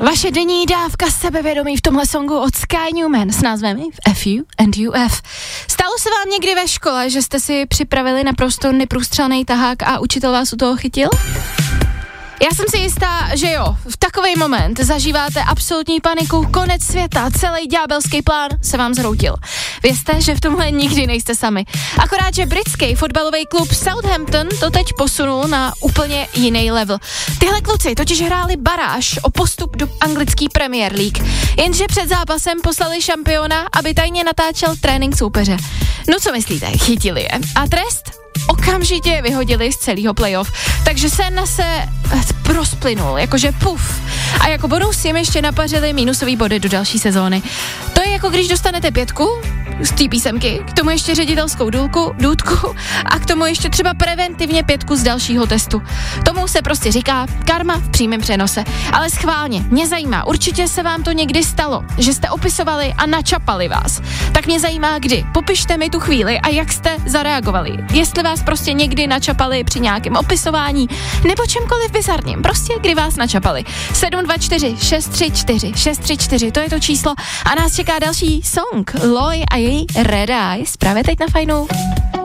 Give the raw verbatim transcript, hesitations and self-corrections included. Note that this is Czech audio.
Vaše denní dávka sebevědomí v tomhle songu od Sky Newman s názvem F U and U F. Stalo se vám někdy ve škole, že jste si připravili naprosto neprůstřelný tahák a učitel vás u toho chytil? Já jsem si jistá, že jo, v takovej moment zažíváte absolutní paniku, konec světa, celý ďábelský plán se vám zhroutil. Vězte, že v tomhle nikdy nejste sami. Akorát, že britský fotbalový klub Southampton to teď posunul na úplně jiný level. Tyhle kluci totiž hráli baráž o postup do anglické Premier League, jenže před zápasem poslali šampiona, aby tajně natáčel trénink soupeře. No co myslíte, chytili je. A trest? Okamžitě je vyhodili z celého playoff, takže sen se rozplynul, jakože puf. A jako bonus jim ještě napařili mínusový body do další sezóny. To je jako když dostanete pětku z té písemky, k tomu ještě ředitelskou důlku, důdku a k tomu ještě třeba preventivně pětku z dalšího testu. Tomu se prostě říká karma v přímém přenose. Ale schválně, mě zajímá, určitě se vám to někdy stalo, že jste opisovali a načapali vás. Tak mě zajímá kdy. Popište mi tu chvíli a jak jste zareagovali. Jestli vás prostě někdy načapali při nějakém opisování nebo čemkoliv bizarním, prostě kdy vás načapali. sedm dva čtyři šest tři čtyři šest tři čtyři, to je to číslo a nás čeká další song Loy a její Red Eyes právě teď na Fajnu.